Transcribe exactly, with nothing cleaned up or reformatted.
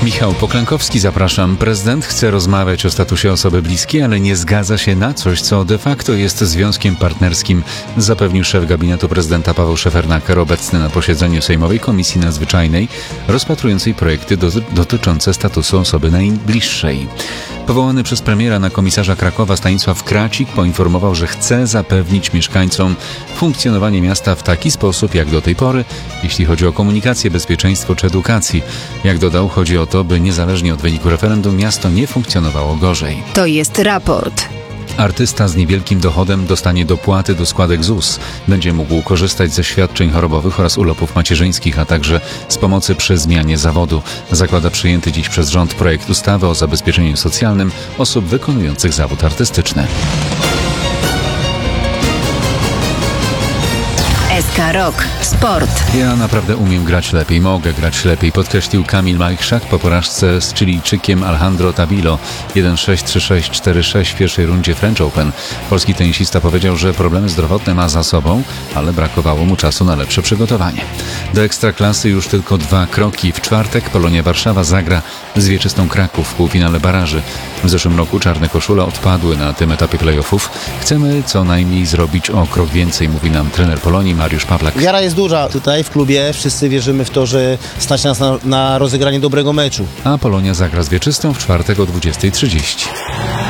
Michał Poklękowski, zapraszam. Prezydent chce rozmawiać o statusie osoby bliskiej, ale nie zgadza się na coś, co de facto jest związkiem partnerskim, zapewnił szef gabinetu prezydenta Paweł Szefernaker, obecny na posiedzeniu Sejmowej Komisji Nadzwyczajnej rozpatrującej projekty do, dotyczące statusu osoby najbliższej. Powołany przez premiera na komisarza Krakowa Stanisław Kracik poinformował, że chce zapewnić mieszkańcom funkcjonowanie miasta w taki sposób jak do tej pory, jeśli chodzi o komunikację, bezpieczeństwo czy edukację. Jak dodał, chodzi o to, by niezależnie od wyniku referendum miasto nie funkcjonowało gorzej. To jest raport. Artysta z niewielkim dochodem dostanie dopłaty do składek Z U S. Będzie mógł korzystać ze świadczeń chorobowych oraz urlopów macierzyńskich, a także z pomocy przy zmianie zawodu. Zakłada przyjęty dziś przez rząd projekt ustawy o zabezpieczeniu socjalnym osób wykonujących zawód artystyczny. S K Rock. Sport. Ja naprawdę umiem grać lepiej, mogę grać lepiej, podkreślił Kamil Majchrzak po porażce z Chilijczykiem Alejandro Tabilo jeden sześć, trzy sześć, cztery sześć w pierwszej rundzie French Open. Polski tenisista powiedział, że problemy zdrowotne ma za sobą, ale brakowało mu czasu na lepsze przygotowanie. Do Ekstraklasy już tylko dwa kroki. W czwartek Polonia Warszawa zagra z Wieczystą Kraków w półfinale baraży. W zeszłym roku czarne koszule odpadły na tym etapie playoffów. Chcemy co najmniej zrobić o krok więcej, mówi nam trener Polonii Mariusz Pawlak. Wiara jest duża tutaj w klubie. Wszyscy wierzymy w to, że stać nas na, na rozegranie dobrego meczu. A Polonia zagra z Wieczystą w czwartek o dwudziestej trzydzieści.